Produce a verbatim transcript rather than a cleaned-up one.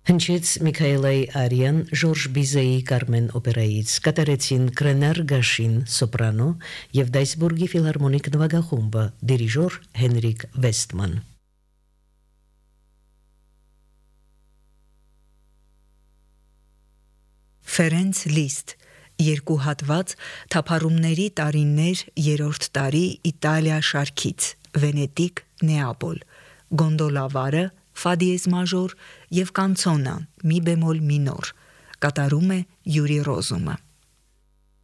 Հնչեց Միքայելայի արիան Ժորժ Բիզեի Կարմեն օպերայից, կատարեցին Կրենար Գաշին սոպրանո եւ Դայսբուրգի ֆիլհարմոնիկ նվագախումբը, դիրիժոր Հենրիկ Վեստման։ Ֆերենց Լիստ, երկու հատված թափառումների տարիներ երրորդ տարի Իտալիա շարքից, Վենետիկ, Նեապոլ, Գոնդոլավարը, Ֆա դիեզ մաժոր եւ կանցոնա, մի բեմոլ մինոր, կատարում է Յուրի Ռոզումը։